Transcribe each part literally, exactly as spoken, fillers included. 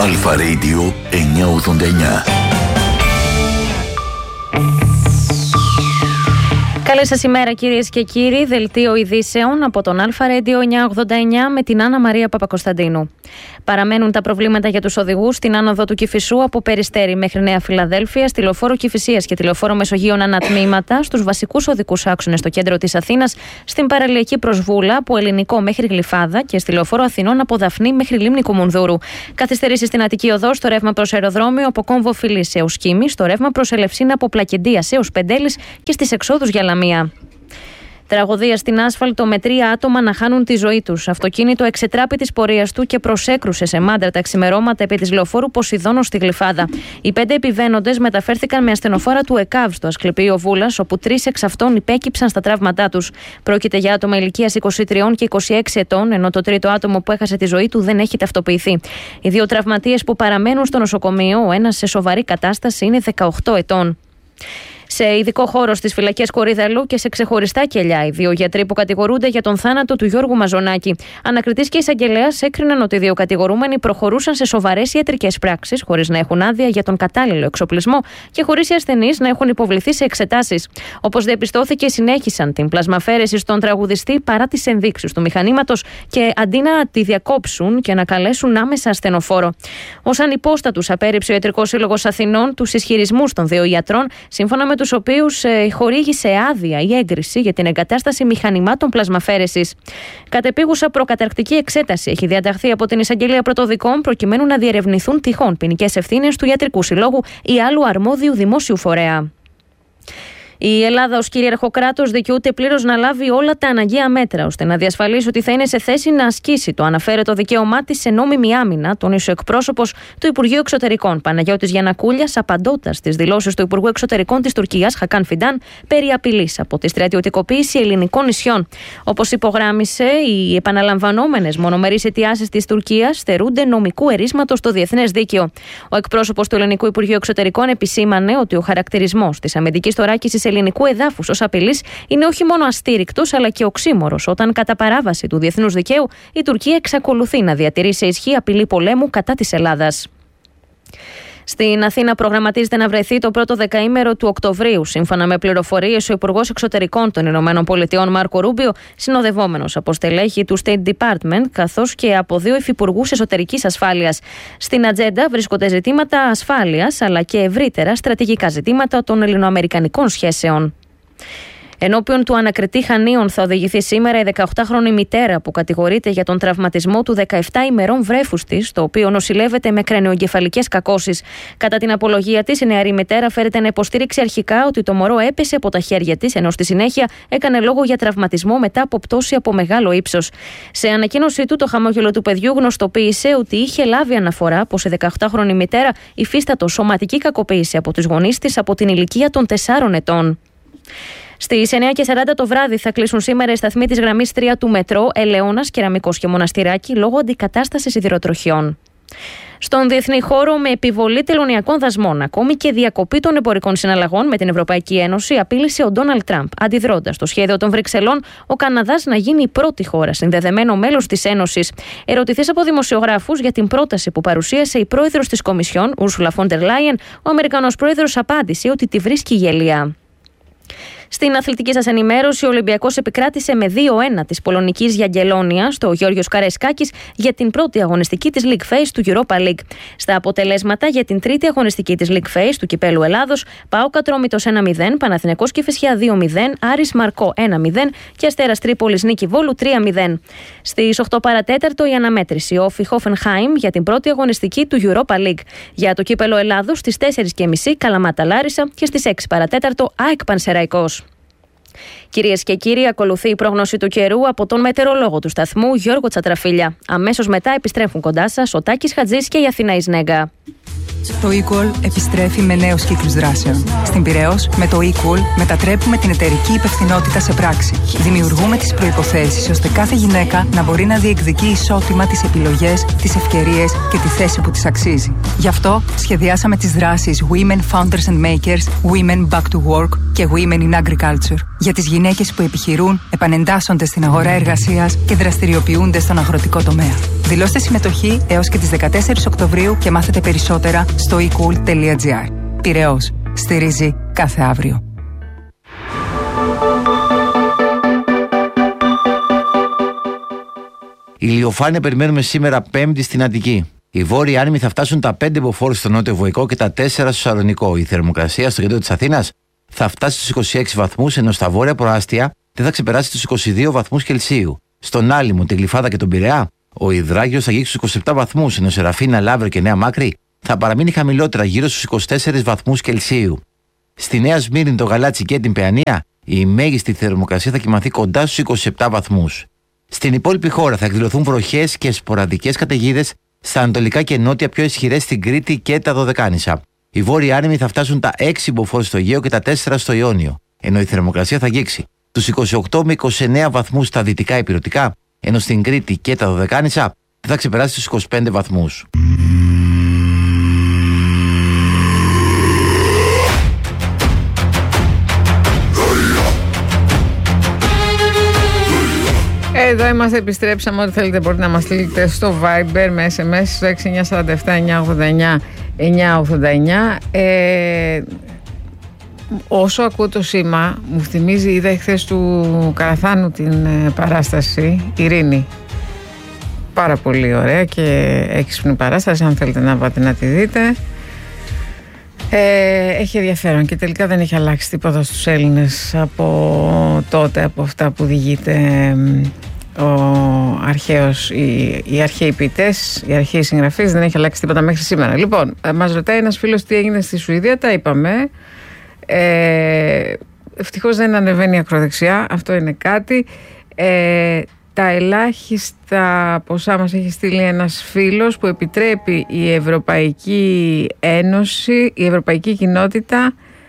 Αλφα Radio εννιακόσια ογδόντα εννιά. Καλή σας ημέρα κυρίες και κύριοι, δελτίο ειδήσεων από τον Αλφα Radio εννιακόσια ογδόντα εννιά με την Άννα Μαρία Παπακοσταντίνου. Παραμένουν τα προβλήματα για τους οδηγούς στην άνοδο του Κηφισού από Περιστέρι μέχρι Νέα Φιλαδέλφεια, στη λεωφόρο Κηφισίας και τη λεωφόρο Μεσογείων ανατμήματα, στους βασικούς οδικούς άξονες στο κέντρο της Αθήνας, στην παραλιακή προς Βούλα από Ελληνικό μέχρι Γλυφάδα και στη λεωφόρο Αθηνών από Δαφνή μέχρι Λίμνη Κουμουνδούρου. Καθυστερήσεις στην Αττική Οδό, στο ρεύμα προς αεροδρόμιο από Κόμβο Φιλής έως Κίμη, στο ρεύμα προς Ελευσίνα από Πλακεντίας έως Πεντέλης και στις εξόδους για Λαμία. Τραγωδία στην άσφαλτο με τρία άτομα να χάνουν τη ζωή τους. Αυτοκίνητο εξετράπη της πορείας του και προσέκρουσε σε μάντρα τα ξημερώματα επί της λεωφόρου Ποσειδώνο στη Γλυφάδα. Οι πέντε επιβαίνοντες μεταφέρθηκαν με ασθενοφόρα του ΕΚΑΒ στο Ασκληπείο Βούλας, όπου τρεις εξ αυτών υπέκυψαν στα τραύματά τους. Πρόκειται για άτομα ηλικίας είκοσι τρία και είκοσι έξι ετών, ενώ το τρίτο άτομο που έχασε τη ζωή του δεν έχει ταυτοποιηθεί. Οι δύο τραυματίες που παραμένουν στο νοσοκομείο, ο ένας σε σοβαρή κατάσταση, είναι δεκαοκτώ ετών. Σε ειδικό χώρο στις φυλακές Κορύδαλου και σε ξεχωριστά κελιά, οι δύο γιατροί που κατηγορούνται για τον θάνατο του Γιώργου Μαζονάκη. Ανακριτής και εισαγγελέας έκριναν ότι οι δύο κατηγορούμενοι προχωρούσαν σε σοβαρές ιατρικές πράξεις, χωρίς να έχουν άδεια για τον κατάλληλο εξοπλισμό και χωρίς οι ασθενείς να έχουν υποβληθεί σε εξετάσεις. Όπως διαπιστώθηκε, συνέχισαν την πλασμαφέρεση στον τραγουδιστή παρά τις ενδείξεις του μηχανήματος και αντί να τη διακόψουν και να καλέσουν άμεσα ασθενοφόρο. Ως ανυπόστατους απέρριψε ο Ιατρικός Σύλλογος Αθηνών τους ισχυρισμούς των δύο ιατρών, σύμφωνα με τους οποίους ε, χορήγησε άδεια ή έγκριση για την εγκατάσταση μηχανημάτων πλασμαφέρεσης. Κατεπίγουσα προκαταρκτική εξέταση έχει διαταχθεί από την Εισαγγελία Πρωτοδικών προκειμένου να διερευνηθούν τυχόν ποινικές ευθύνες του Ιατρικού Συλλόγου ή άλλου αρμόδιου δημόσιου φορέα. Η Ελλάδα ως κυρίαρχο κράτος δικαιούται πλήρως να λάβει όλα τα αναγκαία μέτρα ώστε να διασφαλίσει ότι θα είναι σε θέση να ασκήσει το αναφέρετο δικαίωμά της σε νόμιμη άμυνα, τόνισε ο εκπρόσωπος του Υπουργείου Εξωτερικών Παναγιώτης Γιαννακούλιας, απαντώντας στις δηλώσεις του Υπουργού Εξωτερικών της Τουρκίας Χακάν Φιντάν περί απειλής από τη στρατιωτικοποίηση ελληνικών νησιών. Όπως υπογράμμισε, οι επαναλαμβανόμενες μονομερείς αιτιάσεις της Τουρκίας στερούνται νομικού ερίσματος στο διεθνές δίκαιο. Ο εκπρόσωπος του Ελληνικού Υπουργείου Εξωτερικών επισήμανε ότι ο χαρακτηρισμός της αμυντικής θωράκισης ελληνικού εδάφους ως απειλής είναι όχι μόνο αστήρικτος αλλά και οξύμορος, όταν κατά παράβαση του διεθνούς δικαίου η Τουρκία εξακολουθεί να διατηρεί σε ισχύ απειλή πολέμου κατά της Ελλάδας. Στην Αθήνα προγραμματίζεται να βρεθεί το πρώτο δεκαήμερο του Οκτωβρίου, σύμφωνα με πληροφορίες ο Υπουργός Εξωτερικών των Ηνωμένων Πολιτειών Μάρκο Ρούμπιο, συνοδευόμενος από στελέχη του State Department, καθώς και από δύο υφυπουργούς εσωτερικής ασφάλειας. Στην ατζέντα βρίσκονται ζητήματα ασφάλειας, αλλά και ευρύτερα στρατηγικά ζητήματα των ελληνοαμερικανικών σχέσεων. Ενώπιον του ανακριτή Χανίων θα οδηγηθεί σήμερα η δεκαοκτάχρονη μητέρα που κατηγορείται για τον τραυματισμό του δεκαεπτά ημερών βρέφους της, το οποίο νοσηλεύεται με κρανιοεγκεφαλικές κακώσεις. Κατά την απολογία της, η νεαρή μητέρα φέρεται να υποστήριξει αρχικά ότι το μωρό έπεσε από τα χέρια της, ενώ στη συνέχεια έκανε λόγο για τραυματισμό μετά από πτώση από μεγάλο ύψος. Σε ανακοίνωσή του, το χαμόγελο του παιδιού γνωστοποίησε ότι είχε λάβει αναφορά πως η δεκαοκτάχρονη μητέρα υφίστατο σωματική κακοποίηση από τους γονείς της από την ηλικία των τεσσάρων ετών. Στις εννιά και σαράντα το βράδυ θα κλείσουν σήμερα οι σταθμοί της γραμμής τρία του μετρό Ελαιώνας, Κεραμικός και Μοναστηράκι λόγω αντικατάστασης σιδηροτροχιών. Στον διεθνή χώρο, με επιβολή τελωνειακών δασμών, ακόμη και διακοπή των εμπορικών συναλλαγών με την Ευρωπαϊκή Ένωση, απείλησε ο Ντόναλντ Τραμπ, αντιδρώντας στο σχέδιο των Βρυξελών ο Καναδάς να γίνει η πρώτη χώρα συνδεδεμένο μέλος της Ένωσης. Ερωτηθής από δημοσιογράφους για την πρόταση που παρουσίασε η πρόεδρος της Κομισιόν, Ursula von der Leyen, ο Αμερικανός πρόεδρος απάντησε ότι τη βρίσκει γελία. Στην αθλητική σας ενημέρωση, ο Ολυμπιακός επικράτησε με δύο ένα της πολωνικής Γιαγκελόνια στο Γιώργιος Καραϊσκάκης για την πρώτη αγωνιστική της League Phase του Europa League. Στα αποτελέσματα για την τρίτη αγωνιστική της League Phase του Κυπέλλου Ελλάδος, ΠΑΟΚ Ατρόμητος ένα μηδέν, Παναθηναϊκός Κηφισιά δύο μηδέν, Άρης Μαρκό ένα μηδέν και Αστέρας Τρίπολης Νίκη Βόλου τρία μηδέν. Στις οκτώ παρατέταρτο η αναμέτρηση Όφι Χόφενχάιμ για την πρώτη αγωνιστική του Europa League. Για το Κύπελλο Ελλάδος στις τέσσερις και μισή Καλαμάτα Λάρισα και στις έξι παρατέταρτο ΑΕΚ Πανσεραϊκός. Κυρίες και κύριοι, ακολουθεί η πρόγνωση του καιρού από τον μετεωρολόγο του σταθμού Γιώργο Τσατραφίλια. Αμέσως μετά επιστρέφουν κοντά σας ο Τάκης Χατζής και η Αθηνά Ισνέγκα. Το eCall επιστρέφει με νέους κύκλους δράσεων. Στην Πειραιώς, με το eCall μετατρέπουμε την εταιρική υπευθυνότητα σε πράξη. Δημιουργούμε τις προϋποθέσεις ώστε κάθε γυναίκα να μπορεί να διεκδικεί ισότιμα τις επιλογές, τις ευκαιρίες και τη θέση που της αξίζει. Γι' αυτό σχεδιάσαμε τις δράσεις Women Founders and Makers, Women Back to Work, και Women in Agriculture. Για τις γυναίκες που επιχειρούν, επανεντάσσονται στην αγορά εργασίας και δραστηριοποιούνται στον αγροτικό τομέα. Δηλώστε συμμετοχή έως και τις δεκατέσσερις Οκτωβρίου και μάθετε περισσότερα στο e cool τελεία gr. Πειραιώς. Στηρίζει κάθε αύριο. Ηλιοφάνεια περιμένουμε σήμερα Πέμπτη στην Αττική. Οι βόρειοι άνεμοι θα φτάσουν τα πέντε μποφόρ στο νότιο Βοϊκό και τα τέσσερα στο Σαλονικό. Η θερμοκρασία στο κέντρο της Αθήνας θα φτάσει στους είκοσι έξι βαθμούς, ενώ στα βόρεια προάστια δεν θα ξεπεράσει τους είκοσι δύο βαθμούς Κελσίου. Στον Άλυμο, τη Γλυφάδα και τον Πειραιά, ο υδράγιος θα αγγίξει στους είκοσι επτά βαθμούς, ενώ Σεραφίνα, Λαύριο και Νέα Μάκρη θα παραμείνει χαμηλότερα, γύρω στους είκοσι τέσσερις βαθμούς Κελσίου. Στη Νέα Σμύρνη, το Γαλάτσι και την Παιανία, η μέγιστη θερμοκρασία θα κοιμαθεί κοντά στους είκοσι επτά βαθμούς. Στην υπόλοιπη χώρα θα εκδηλωθούν βροχές και σποραδικές καταιγίδες στα ανατολικά και νότια, πιο ισχυρές στην Κρήτη και τα Δωδεκάνησα. Οι βόρειοι άνεμοι θα φτάσουν τα έξι μποφόρ στο Αιγαίο και τα τέσσερα στο Ιόνιο, ενώ η θερμοκρασία θα αγγίξει τους είκοσι οκτώ με είκοσι εννέα βαθμούς στα δυτικά ηπειρωτικά, ενώ στην Κρήτη και τα Δωδεκάνησα δεν θα ξεπεράσει τους είκοσι πέντε βαθμούς. Εδώ είμαστε, επιστρέψαμε. Ό,τι θέλετε μπορείτε να μας στείλετε στο Viber με ες εμ ες στο έξι εννιά τέσσερα επτά εννιά ογδόντα εννιά εννιά ογδόντα εννιά. Ε, όσο ακούω το σήμα, μου θυμίζει, είδα εχθές του Καραθάνου την ε, παράσταση Ειρήνη. Πάρα πολύ ωραία και έξυπνη παράσταση, αν θέλετε να πάτε να τη δείτε. Ε, έχει ενδιαφέρον και τελικά δεν έχει αλλάξει τίποτα στους Έλληνες από τότε, από αυτά που διηγείται ο αρχαίος, οι, οι αρχαίοι ποιητές, οι αρχαίοι συγγραφείς, δεν έχει αλλάξει τίποτα μέχρι σήμερα. Λοιπόν, μας ρωτάει ένας φίλος τι έγινε στη Σουηδία, τα είπαμε. Ε, ευτυχώς δεν ανεβαίνει η ακροδεξιά, αυτό είναι κάτι. Ε, τα ελάχιστα ποσά μας έχει στείλει ένας φίλος που επιτρέπει η Ευρωπαϊκή Ένωση, η Ευρωπαϊκή Κοινότητα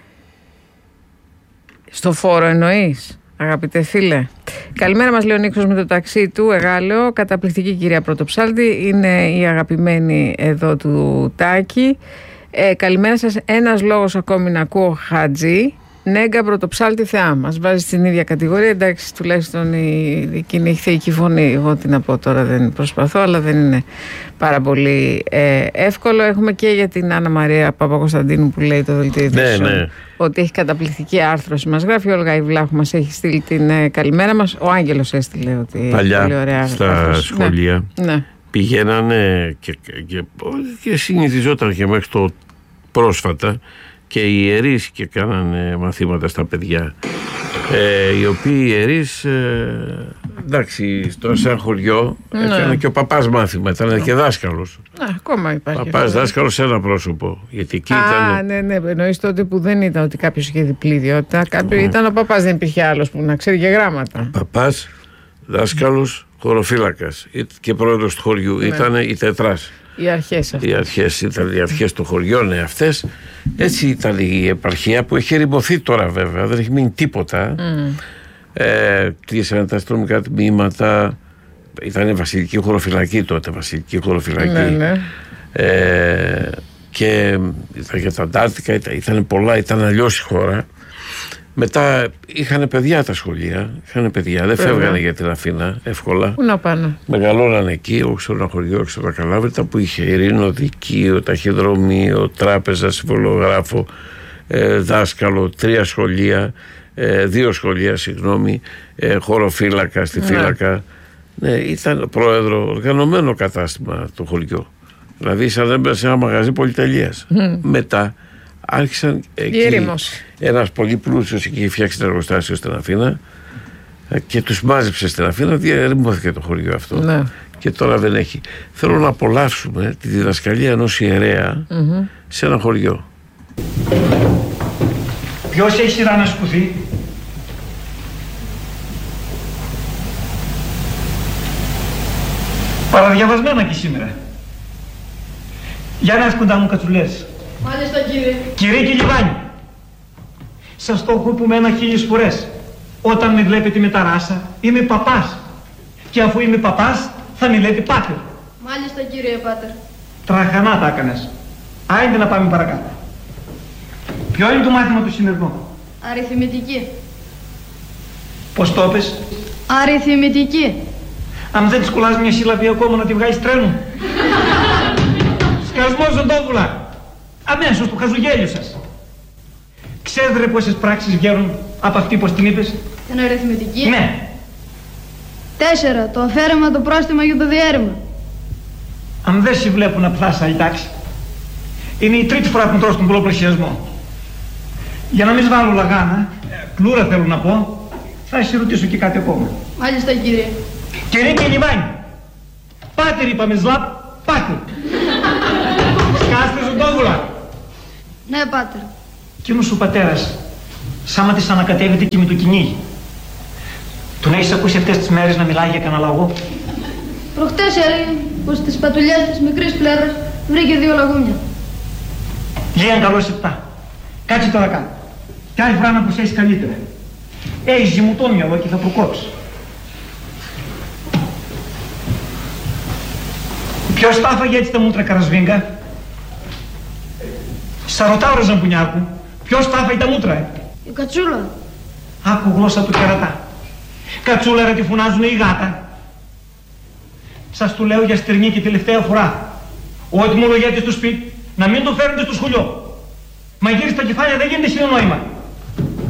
στο φόρο, εννοείς, αγαπητέ φίλε. Καλημέρα, μας λέει ο Νίκος με το ταξί του Εγάλεο. Καταπληκτική κυρία Πρωτοψάλτη, είναι η αγαπημένη εδώ του Τάκη. Ε, καλημέρα σας, ένας λόγος ακόμη να ακούω Χατζή. Νέγκα Πρωτοψάλτη θεά. Μας βάζει στην ίδια κατηγορία. Εντάξει, τουλάχιστον η, εκείνη έχει θεϊκή φωνή. Εγώ τι να πω τώρα, δεν προσπαθώ, αλλά δεν είναι πάρα πολύ ε, εύκολο. Έχουμε και για την Άννα Μαρία Παπακοσταντίνου που λέει το δελτίο ειδήσεων, ναι, ναι, ότι έχει καταπληκτική άρθρωση. Μας γράφει η Όλγα Ιβλάχου, μας έχει στείλει την ε, καλημέρα μας. Ο Άγγελος έστειλε ότι παλιά, πολύ ωραία στα άρθρωση. Σχολεία ναι, ναι. Πηγαίνανε και, και, και συνηθιζόταν και μέχρι το πρόσφατα και οι ιερείς και κάνανε μαθήματα στα παιδιά, ε, οι οποίοι ιερείς ε, εντάξει, στο σαν χωριό ναι, έκανε και ο παπάς μάθημα, ήταν ναι, και δάσκαλος. Ναι, ακόμα υπάρχει. Παπάς δάσκαλος σε ένα πρόσωπο, γιατί εκεί Α, ήταν... ναι, ναι, εννοείς τότε που δεν ήταν ότι κάποιος είχε διπλή ιδιότητα, κάποιο mm. ήταν ο παπάς, δεν υπήρχε άλλος που να ξέρει και γράμματα. Παπάς, δάσκαλος, χωροφύλακας και πρόεδρος του χωριού, ναι, ήταν η τετράς. Οι αρχές αυτές. Οι αρχές ήταν οι αρχές των χωριών, ναι, αυτές. Έτσι ήταν η επαρχία που έχει ερημωθεί τώρα βέβαια, δεν έχει μείνει τίποτα. Mm. Ε, κλείσανε τα αστυνομικά τμήματα, ήταν βασιλική χωροφυλακή τότε, βασιλική χωροφυλακή. Ναι, ναι. Ε, και ήταν για τα Αντάρτικα, ήταν, ήταν πολλά, ήταν αλλιώς η χώρα. Μετά είχαν παιδιά τα σχολεία, είχαν παιδιά, δεν φεύγανε για την Αθήνα εύκολα. Πού να πάνε. Μεγαλώνανε εκεί, εγώ ξέρω ένα χωριό, ξέρω τα Καλάβρητα που είχε ειρήνο, δικείο, ταχυδρομείο, τράπεζα, συμβολογράφο, ε, δάσκαλο, τρία σχολεία, ε, δύο σχολεία, συγγνώμη, ε, χωροφύλακα στη φύλακα. Ναι, ήταν πρόεδρο, οργανωμένο κατάστημα το χωριό. Δηλαδή, σαν να έμπαινε σε ένα μαγαζί πολυτελείας. Mm. Μετά άρχισαν εκεί, ένας πολύ πλούσιος εκεί είχε φτιάξει ένα εργοστάσιο στην Αθήνα και τους μάζεψε στην Αθήνα, διαρριμώθηκε το χωριό αυτό. Ναι. Και τώρα δεν έχει. Θέλω να απολαύσουμε τη διδασκαλία ενός ιερέα mm-hmm. σε ένα χωριό. Ποιος έχει σειρά να σκουθεί? Παραδιαβασμένα και σήμερα. Για να σκοντά μου κατσουλές. Μάλιστα κύριε. Κύριε Κιλιβάνη, σας το έχω πούμε ένα χίλιες φορές. Όταν με βλέπετε με τα ράσα, είμαι παπάς. Και αφού είμαι παπάς, θα με λέτε πάτερ. Μάλιστα κύριε πάτερ. Τραχανά τα έκανες. Άιντε να πάμε παρακάτω. Ποιο είναι το μάθημα του σημερινού? Αριθμητική. Πώς το πες? Αριθμητική. Αν δεν της κολλάς μια σύλλαβη ακόμα να τη βγάλεις τρένου. Σκασμός Ζωντόβουλα. Αμέσως του χαζουγέλιου σας. Ξέρετε ρε πόσες πράξεις βγαίνουν από αυτή πως την είπες? Την αριθμητική. Ναι. Τέσσερα. Το αφαίρεμα, το πρόστιμα και το διέρημα. Αν δεν σε βλέπουν απλά σαν η τάξη, είναι η τρίτη φορά που τρως τον πολλαπλασιασμό. Για να μην βάλω λαγάνα, πλούρα θέλω να πω, θα σε ρωτήσω και κάτι ακόμα. Μάλιστα κύριε. Κύριε και Λιβάνη, πάτερ είπαμε σλαπ, πάτερ. Σκάστε Ζωντόβουλα. Ναι πάτερ. Εκείνος ο πατέρας, σαν της ανακατεύεται και με το κυνήγι. Τον έχεις ακούσει αυτές τις μέρες να μιλάει για κανένα λαγό? Προχτές έλεγε πως στις πατουλιές της μικρής πλεύρας βρήκε δύο λαγούμια. Λίγαν καλώς επτά. Κάτσε τώρα κάτω. Κι άλλη φορά να προσέχεις καλύτερα. Έχεις ζυμουτό μυαλό και θα προκόψεις. Ποιος τα έφαγε έτσι τα μούτρα Καρασβίγκα? Σα ρωτάω ρε Ζαμπουνιάκου, ποιος τα έφαγε τα μούτρα, ε? Η κατσούλα. Άκου γλώσσα του κερατά. Κατσούλα ρε τη φωνάζουνε η γάτα. Σας του λέω για στερνή και τελευταία φορά. Ό,τι μου λογέτε στο σπίτι, να μην το φέρνετε στο σχολείο. Μαγείρι στα κεφάλια δεν γίνεται συνεννόημα.